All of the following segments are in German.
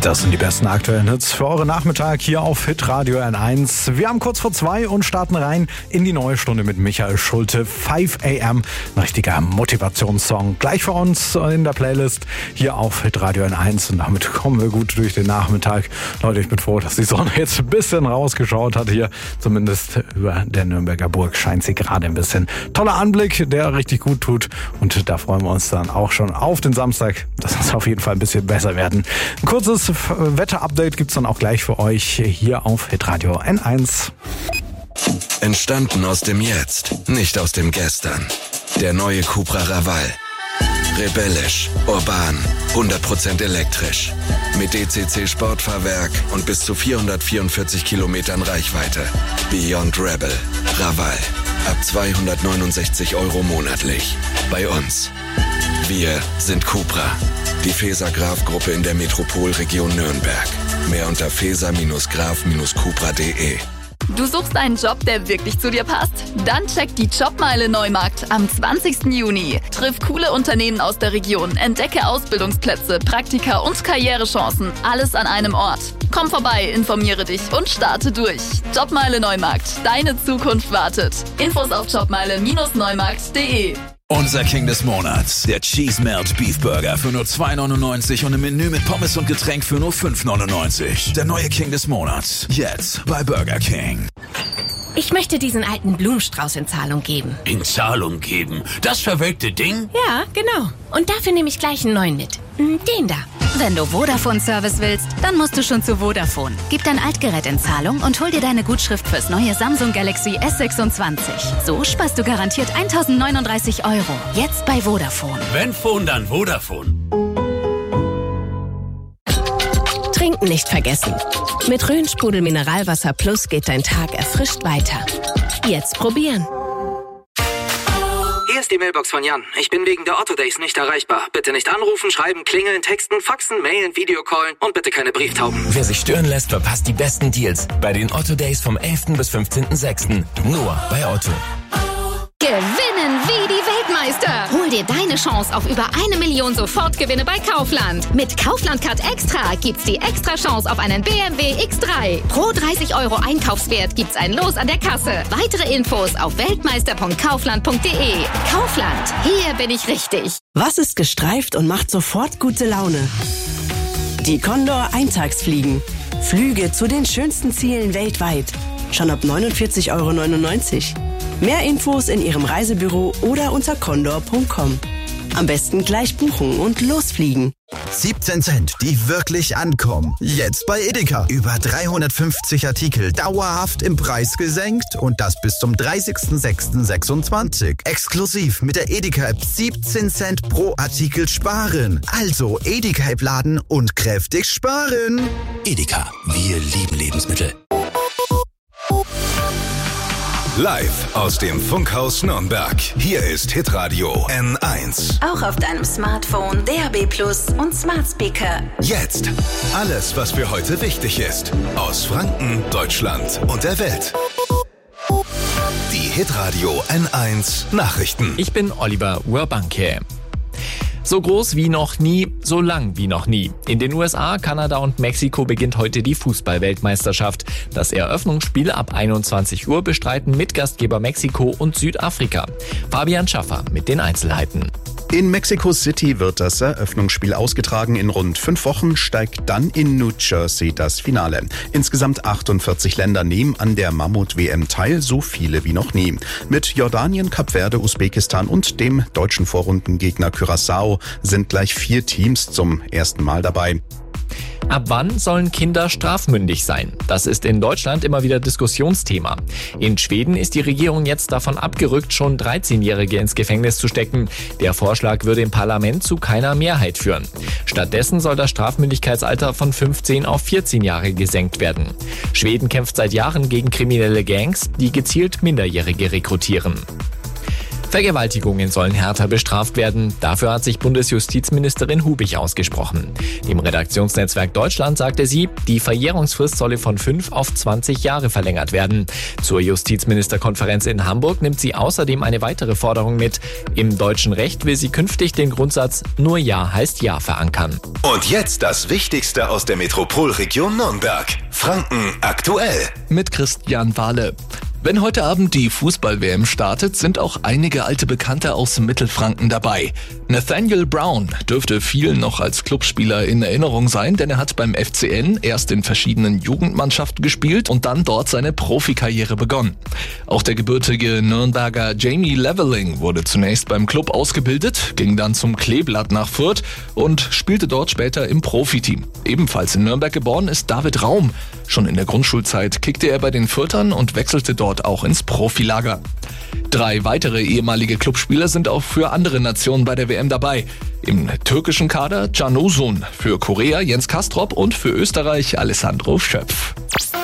Das sind die besten aktuellen Hits für euren Nachmittag hier auf Hitradio N1. Wir haben kurz vor 2 und starten rein in die neue Stunde mit Michael Schulte. 5 AM, ein richtiger Motivationssong. Gleich für uns in der Playlist hier auf Hitradio N1. Und damit kommen wir gut durch den Nachmittag. Leute, ich bin froh, dass die Sonne jetzt ein bisschen rausgeschaut hat hier. Zumindest über der Nürnberger Burg scheint sie gerade ein bisschen. Toller Anblick, der richtig gut tut. Und da freuen wir uns dann auch schon auf den Samstag, dass es auf jeden Fall ein bisschen besser werden. Ein kurzes Wetter-Update gibt's dann auch gleich für euch hier auf Hitradio N1. Entstanden aus dem Jetzt, nicht aus dem Gestern. Der neue Cupra Raval. Rebellisch, urban, 100% elektrisch. Mit DCC Sportfahrwerk und bis zu 444 Kilometern Reichweite. Beyond Rebel. Raval. Ab 269 € monatlich. Bei uns. Wir sind Cupra. Die Feser-Graf-Gruppe in der Metropolregion Nürnberg. Mehr unter feser-graf-cupra.de. Du suchst einen Job, der wirklich zu dir passt? Dann check die Jobmeile Neumarkt am 20. Juni. Triff coole Unternehmen aus der Region, entdecke Ausbildungsplätze, Praktika und Karrierechancen. Alles an einem Ort. Komm vorbei, informiere dich und starte durch. Jobmeile Neumarkt. Deine Zukunft wartet. Infos auf jobmeile-neumarkt.de. Unser King des Monats, der Cheese Melt Beef Burger für nur 2,99 und im Menü mit Pommes und Getränk für nur 5,99. Der neue King des Monats, jetzt bei Burger King. Ich möchte diesen alten Blumenstrauß in Zahlung geben. In Zahlung geben? Das verwelkte Ding? Ja, genau. Und dafür nehme ich gleich einen neuen mit. Den da. Wenn du Vodafone-Service willst, dann musst du schon zu Vodafone. Gib dein Altgerät in Zahlung und hol dir deine Gutschrift fürs neue Samsung Galaxy S26. So sparst du garantiert 1.039 €. Jetzt bei Vodafone. Wenn Phone, dann Vodafone. Trinken nicht vergessen. Mit Rhön-Sprudel Mineralwasser Plus geht dein Tag erfrischt weiter. Jetzt probieren. Hier ist die Mailbox von Jan. Ich bin wegen der Otto Days nicht erreichbar. Bitte nicht anrufen, schreiben, klingeln, texten, faxen, mailen, Videocallen und bitte keine Brieftauben. Wer sich stören lässt, verpasst die besten Deals bei den Otto Days vom 11. bis 15.06. Nur bei Otto. Gewinnen wie die Weltmeister. Hol dir deine Chance auf über 1 Million Sofortgewinne bei Kaufland. Mit Kaufland Card Extra gibt's die extra Chance auf einen BMW X3. Pro 30 € Einkaufswert gibt's ein Los an der Kasse. Weitere Infos auf weltmeister.kaufland.de. Kaufland, hier bin ich richtig. Was ist gestreift und macht sofort gute Laune? Die Condor Eintagsfliegen. Flüge zu den schönsten Zielen weltweit. Schon ab 49,99 €. Mehr Infos in Ihrem Reisebüro oder unter condor.com. Am besten gleich buchen und losfliegen. 17 Cent, die wirklich ankommen. Jetzt bei Edeka. Über 350 Artikel dauerhaft im Preis gesenkt und das bis zum 30.06.26. Exklusiv mit der Edeka-App 17 Cent pro Artikel sparen. Also Edeka-App laden und kräftig sparen. Edeka, wir lieben Lebensmittel. Live aus dem Funkhaus Nürnberg. Hier ist Hitradio N1. Auch auf deinem Smartphone, DAB+ und Smart Speaker. Jetzt alles, was für heute wichtig ist. Aus Franken, Deutschland und der Welt. Die Hitradio N1 Nachrichten. Ich bin Oliver Urbanke. So groß wie noch nie, so lang wie noch nie. In den USA, Kanada und Mexiko beginnt heute die Fußball-Weltmeisterschaft. Das Eröffnungsspiel ab 21 Uhr bestreiten Mitgastgeber Mexiko und Südafrika. Fabian Schaffer mit den Einzelheiten. In Mexico City wird das Eröffnungsspiel ausgetragen. In rund 5 Wochen steigt dann in New Jersey das Finale. Insgesamt 48 Länder nehmen an der Mammut-WM teil, so viele wie noch nie. Mit Jordanien, Kap Verde, Usbekistan und dem deutschen Vorrundengegner Curaçao sind gleich 4 Teams zum ersten Mal dabei. Ab wann sollen Kinder strafmündig sein? Das ist in Deutschland immer wieder Diskussionsthema. In Schweden ist die Regierung jetzt davon abgerückt, schon 13-Jährige ins Gefängnis zu stecken. Der Vorschlag würde im Parlament zu keiner Mehrheit führen. Stattdessen soll das Strafmündigkeitsalter von 15 auf 14 Jahre gesenkt werden. Schweden kämpft seit Jahren gegen kriminelle Gangs, die gezielt Minderjährige rekrutieren. Vergewaltigungen sollen härter bestraft werden. Dafür hat sich Bundesjustizministerin Hubich ausgesprochen. Dem Redaktionsnetzwerk Deutschland sagte sie, die Verjährungsfrist solle von 5 auf 20 Jahre verlängert werden. Zur Justizministerkonferenz in Hamburg nimmt sie außerdem eine weitere Forderung mit. Im deutschen Recht will sie künftig den Grundsatz "Nur Ja heißt Ja" verankern. Und jetzt das Wichtigste aus der Metropolregion Nürnberg. Franken aktuell. Mit Christian Wahle. Wenn heute Abend die Fußball-WM startet, sind auch einige alte Bekannte aus Mittelfranken dabei. Nathaniel Brown dürfte vielen noch als Clubspieler in Erinnerung sein, denn er hat beim FCN erst in verschiedenen Jugendmannschaften gespielt und dann dort seine Profikarriere begonnen. Auch der gebürtige Nürnberger Jamie Leveling wurde zunächst beim Club ausgebildet, ging dann zum Kleeblatt nach Fürth und spielte dort später im Profiteam. Ebenfalls in Nürnberg geboren ist David Raum. Schon in der Grundschulzeit kickte er bei den Fürthern und wechselte dort auch ins Profilager. 3 weitere ehemalige Clubspieler sind auch für andere Nationen bei der WM dabei. Im türkischen Kader Can Uzun, für Korea Jens Kastrop und für Österreich Alessandro Schöpf.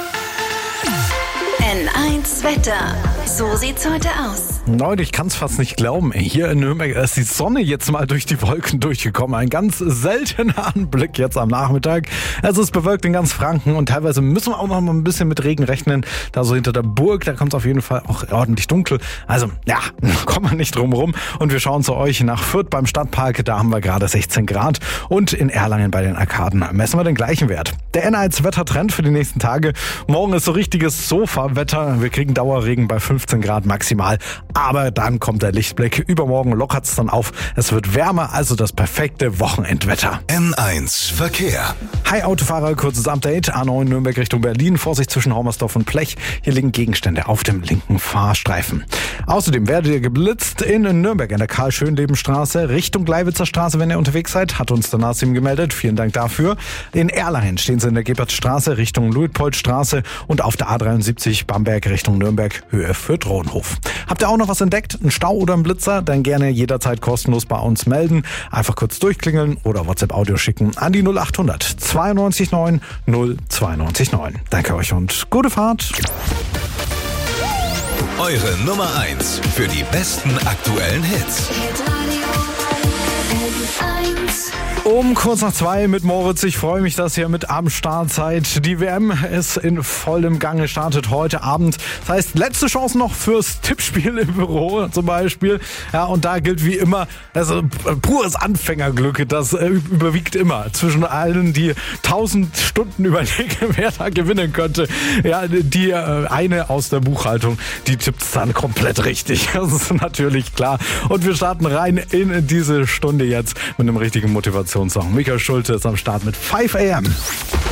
N1 Wetter. So sieht's heute aus. Leute, ich kann's fast nicht glauben. Hier in Nürnberg ist die Sonne jetzt mal durch die Wolken durchgekommen. Ein ganz seltener Anblick jetzt am Nachmittag. Es ist bewölkt in ganz Franken und teilweise müssen wir auch noch mal ein bisschen mit Regen rechnen. Da so hinter der Burg, da kommt es auf jeden Fall auch ordentlich dunkel. Also, ja, kommen wir nicht drum rum. Und wir schauen zu euch nach Fürth beim Stadtpark. Da haben wir gerade 16 Grad. Und in Erlangen bei den Arkaden messen wir den gleichen Wert. Der N1 Wettertrend für die nächsten Tage. Morgen ist so richtiges Sofa-Wetter. Wir kriegen Dauerregen bei 15 Grad maximal. Aber dann kommt der Lichtblick. Übermorgen lockert's dann auf. Es wird wärmer, also das perfekte Wochenendwetter. N1 Verkehr. Hi Autofahrer, kurzes Update. A9 Nürnberg Richtung Berlin. Vorsicht zwischen Hommersdorf und Plech. Hier liegen Gegenstände auf dem linken Fahrstreifen. Außerdem werdet ihr geblitzt in Nürnberg in der Karl-Schönleben-Straße Richtung Gleiwitzer Straße, wenn ihr unterwegs seid. Hat uns der Nasim gemeldet. Vielen Dank dafür. In Erlangen stehen sie in der Gebertstraße Richtung Luitpoldstraße und auf der A73 Bamberg Richtung Nürnberg Höhe für Drohnhof. Habt ihr auch noch was entdeckt? Ein Stau oder ein Blitzer? Dann gerne jederzeit kostenlos bei uns melden. Einfach kurz durchklingeln oder WhatsApp-Audio schicken an die 0800 92 9 092 9. Danke euch und gute Fahrt. Eure Nummer 1 für die besten aktuellen Hits. Um kurz nach 2 mit Moritz. Ich freue mich, dass ihr mit am Start seid. Die WM ist in vollem Gange, startet heute Abend. Das heißt, letzte Chance noch fürs Tippspiel im Büro zum Beispiel. Ja, und da gilt wie immer, also pures Anfängerglück. Das überwiegt immer zwischen allen, die 1000 Stunden überlegen, wer da gewinnen könnte. Ja, die eine aus der Buchhaltung, die tippt es dann komplett richtig. Das ist natürlich klar. Und wir starten rein in diese Stunde jetzt mit einem richtigen Motivationssong. Michael Schulte ist am Start mit 5 AM.